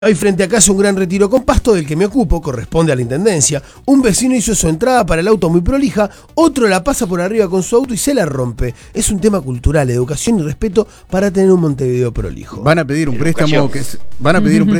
Hay frente a casa un gran retiro con pasto del que me ocupo, corresponde a la intendencia. Un vecino hizo su entrada para el auto muy prolija, otro la pasa por arriba con su auto y se la rompe. Es un tema cultural, educación y respeto para tener un Montevideo prolijo. Van a pedir un préstamo